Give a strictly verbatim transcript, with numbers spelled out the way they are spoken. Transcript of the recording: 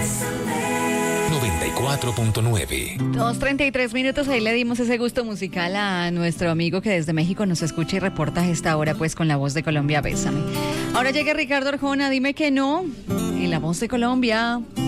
noventa y cuatro punto nueve. dos treinta y tres minutos, ahí le dimos ese gusto musical a nuestro amigo que desde México nos escucha y reporta a esta hora pues con La Voz de Colombia, Bésame. Ahora llega Ricardo Arjona, Dime que no, en La Voz de Colombia.